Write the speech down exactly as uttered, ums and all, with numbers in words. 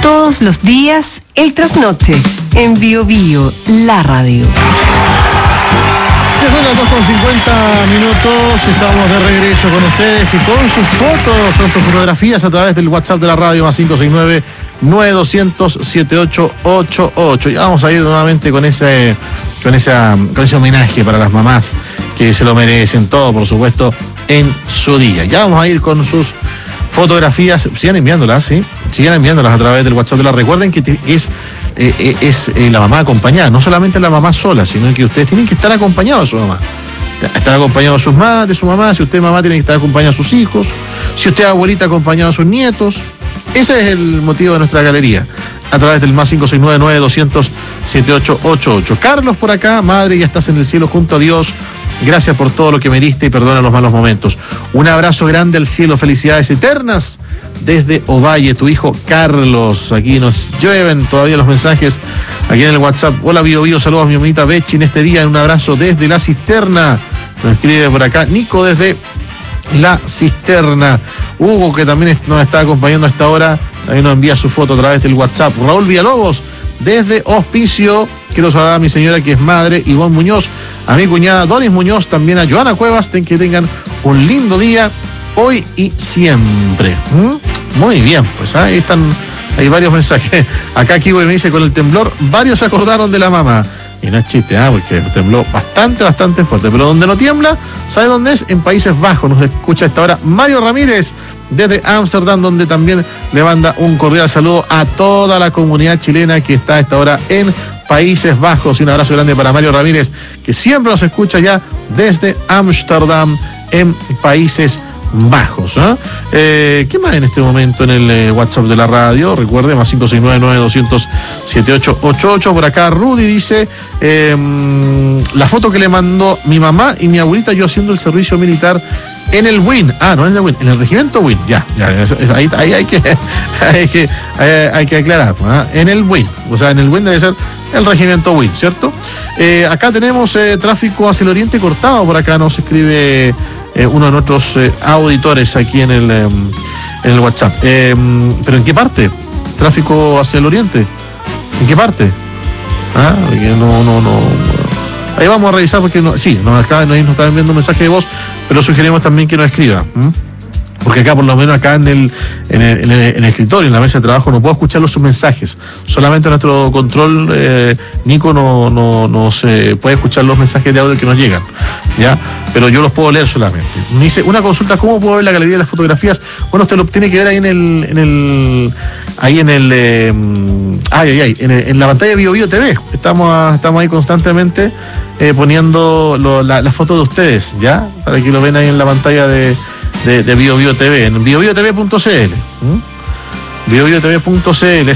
Todos los días, el trasnoche, en Bio Bio, la radio. Ya son las dos con cincuenta minutos, estamos de regreso con ustedes y con sus fotos, con sus fotografías a través del WhatsApp de la radio más cinco seis nueve, nueve dos cero cero, siete ocho ocho ocho. Ya vamos a ir nuevamente con ese, con esa, con ese homenaje para las mamás que se lo merecen todo, por supuesto, en su día. Ya vamos a ir con sus fotografías, sigan enviándolas, ¿sí? Sigan enviándolas a través del WhatsApp de la. Recuerden que, te, que es, eh, es eh, la mamá acompañada, no solamente la mamá sola, sino que ustedes tienen que estar acompañados de su mamá. Estar acompañados de sus madres, de su mamá. Si usted mamá tiene que estar acompañado de sus hijos. Si usted abuelita acompañado de sus nietos. Ese es el motivo de nuestra galería. A través del más cinco seis nueve, nueve dos cero cero, siete ocho ocho ocho. Carlos por acá, madre, ya estás en el cielo junto a Dios. Gracias por todo lo que me diste y perdona los malos momentos. Un abrazo grande al cielo, felicidades eternas desde Ovalle, tu hijo Carlos. Aquí nos llueven todavía los mensajes aquí en el WhatsApp. Hola Bio Bio, saludos a mi mamita Bechi en este día, un abrazo desde la cisterna. Nos escribe por acá Nico desde la cisterna. Hugo, que también nos está acompañando a esta hora, también nos envía su foto a través del WhatsApp. Raúl Villalobos desde Hospicio. Quiero saludar a mi señora que es madre, Ivonne Muñoz, a mi cuñada Doris Muñoz, también a Joana Cuevas, que tengan un lindo día hoy y siempre. ¿Mm? Muy bien, pues ahí están, hay varios mensajes. Acá Kibo me dice, con el temblor, varios se acordaron de la mamá. Y no es chiste, ¿ah? Porque tembló bastante, bastante fuerte. Pero donde no tiembla, ¿sabe dónde es? En Países Bajos. Nos escucha a esta hora Mario Ramírez desde Ámsterdam, donde también le manda un cordial saludo a toda la comunidad chilena que está a esta hora en Países Bajos. Y un abrazo grande para Mario Ramírez, que siempre nos escucha ya desde Ámsterdam, en Países Bajos. ¿eh? Eh, ¿Qué más en este momento en el eh, WhatsApp de la radio? Recuerde, más cinco seis nueve, nueve dos cero cero, siete ocho ocho ocho. Por acá Rudy dice, eh, la foto que le mandó mi mamá y mi abuelita yo haciendo el servicio militar en el W I N. Ah, no en el W I N, en el regimiento W I N. Ya, ya, ahí, ahí hay, que, hay, que, hay, hay que aclarar. ¿eh? En el W I N, o sea, en el W I N debe ser el regimiento W I N, ¿cierto? Eh, acá tenemos eh, tráfico hacia el oriente cortado, por acá nos escribe eh, uno de nuestros eh, auditores aquí en el, eh, en el WhatsApp. Eh, ¿Pero en qué parte? ¿Tráfico hacia el oriente? ¿En qué parte? Ah, no, no, no. Ahí vamos a revisar porque no, sí, nos acá nos está enviando un mensaje de voz, pero sugerimos también que nos escriba. ¿Mm? Porque acá, por lo menos acá en el, en el, en el, en el escritorio, en la mesa de trabajo, no puedo escuchar los sus mensajes. Solamente nuestro control, eh, Nico, no, no, no se puede escuchar los mensajes de audio que nos llegan, ¿ya? Pero yo los puedo leer solamente. Me dice, una consulta, ¿cómo puedo ver la galería de las fotografías? Bueno, usted lo tiene que ver ahí en el, en el, ahí en el, eh, ay, ay, ay, en, el, en la pantalla de Bio Bio T V. Estamos, a, estamos ahí constantemente eh, poniendo lo, la, la foto de ustedes, ¿ya? Para que lo ven ahí en la pantalla de de, de Bio Bio T V, en bio bio t v punto c l. ¿Mm? bio bio t v punto c l.